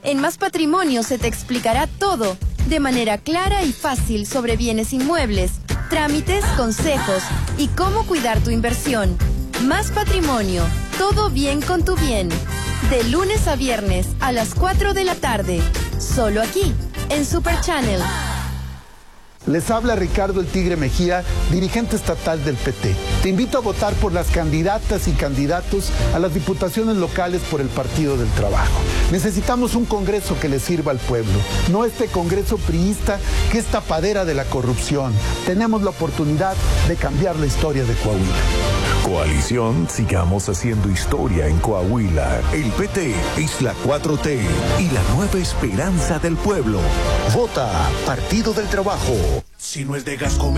En Más Patrimonio se te explicará todo, de manera clara y fácil sobre bienes inmuebles, trámites, consejos y cómo cuidar tu inversión. Más Patrimonio, todo bien con tu bien. De lunes a viernes a las 4 de la tarde, solo aquí, en Super Channel. Les habla Ricardo El Tigre Mejía, dirigente estatal del PT. Te invito a votar por las candidatas y candidatos a las diputaciones locales por el Partido del Trabajo. Necesitamos un Congreso que le sirva al pueblo, no este Congreso priista que es tapadera de la corrupción. Tenemos la oportunidad de cambiar la historia de Coahuila. Coalición, sigamos haciendo historia en Coahuila. El PT es la 4T y la nueva esperanza del pueblo. Vota Partido del Trabajo. Si no es de gas,